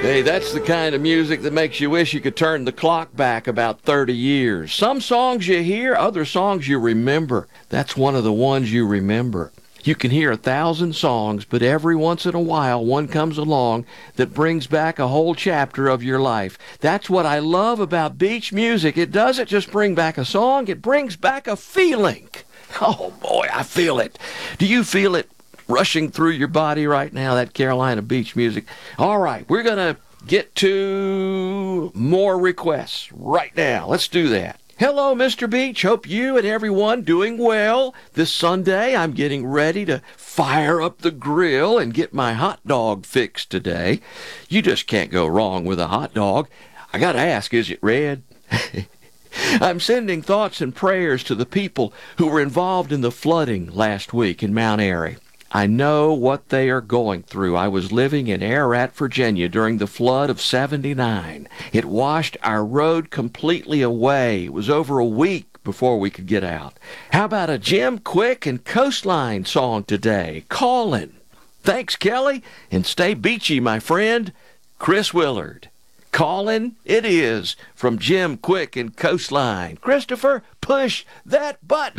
Hey, that's the kind of music that makes you wish you could turn the clock back about 30 years. Some songs you hear, other songs you remember. That's one of the ones you remember. You can hear 1,000 songs, but every once in a while one comes along that brings back a whole chapter of your life. That's what I love about beach music. It doesn't just bring back a song, it brings back a feeling. Oh boy, I feel it. Do you feel it rushing through your body right now, that Carolina beach music? All right, we're going to get to more requests right now. Let's do that. Hello, Mr. Beach. Hope you and everyone doing well. This Sunday, I'm getting ready to fire up the grill and get my hot dog fixed today. You just can't go wrong with a hot dog. I got to ask, is it red? I'm sending thoughts and prayers to the people who were involved in the flooding last week in Mount Airy. I know what they are going through. I was living in Ararat, Virginia during the flood of '79. It washed our road completely away. It was over a week before we could get out. How about a Jim Quick and Coastline song today? Callin'. Thanks, Kelly, and stay beachy, my friend. Chris Willard. Callin' it is from Jim Quick and Coastline. Christopher, push that button.